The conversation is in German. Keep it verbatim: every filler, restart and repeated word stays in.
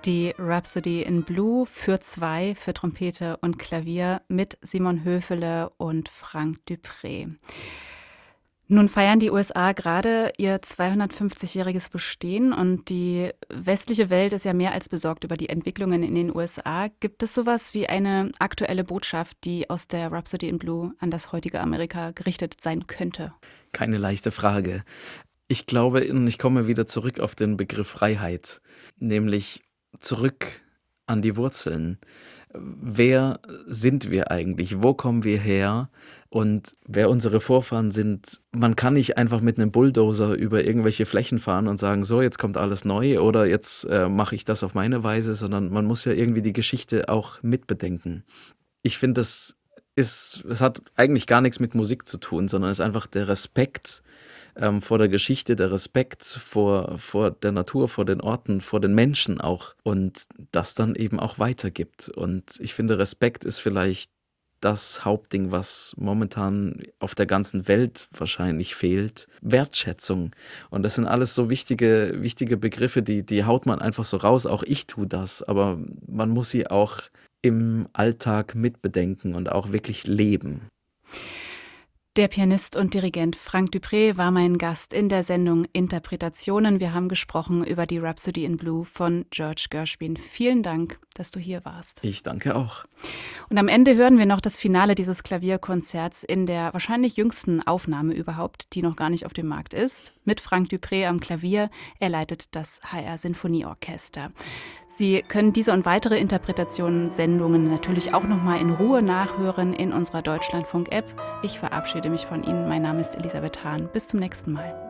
Die Rhapsody in Blue für zwei, für Trompete und Klavier mit Simon Höfele und Frank Dupré. Nun feiern die U S A gerade ihr zweihundertfünfzigjähriges Bestehen und die westliche Welt ist ja mehr als besorgt über die Entwicklungen in den U S A. Gibt es sowas wie eine aktuelle Botschaft, die aus der Rhapsody in Blue an das heutige Amerika gerichtet sein könnte? Keine leichte Frage. Ich glaube, und ich komme wieder zurück auf den Begriff Freiheit, nämlich zurück an die Wurzeln. Wer sind wir eigentlich? Wo kommen wir her? Und wer unsere Vorfahren sind, man kann nicht einfach mit einem Bulldozer über irgendwelche Flächen fahren und sagen, so, jetzt kommt alles neu oder jetzt äh, mache ich das auf meine Weise, sondern man muss ja irgendwie die Geschichte auch mitbedenken. Ich finde, das ist, es hat eigentlich gar nichts mit Musik zu tun, sondern es ist einfach der Respekt ähm, vor der Geschichte, der Respekt vor, vor der Natur, vor den Orten, vor den Menschen auch und das dann eben auch weitergibt. Und ich finde, Respekt ist vielleicht das Hauptding, was momentan auf der ganzen Welt wahrscheinlich fehlt. Wertschätzung. Und das sind alles so wichtige, wichtige Begriffe, die, die haut man einfach so raus. Auch ich tue das, aber man muss sie auch im Alltag mitbedenken und auch wirklich leben. Der Pianist und Dirigent Frank Dupré war mein Gast in der Sendung Interpretationen. Wir haben gesprochen über die Rhapsody in Blue von George Gershwin. Vielen Dank, dass du hier warst. Ich danke auch. Und am Ende hören wir noch das Finale dieses Klavierkonzerts in der wahrscheinlich jüngsten Aufnahme überhaupt, die noch gar nicht auf dem Markt ist, mit Frank Dupré am Klavier. Er leitet das H R Sinfonieorchester. Sie können diese und weitere Interpretationen, Sendungen natürlich auch noch mal in Ruhe nachhören in unserer Deutschlandfunk-App. Ich verabschiede mich von Ihnen. Mein Name ist Elisabeth Hahn. Bis zum nächsten Mal.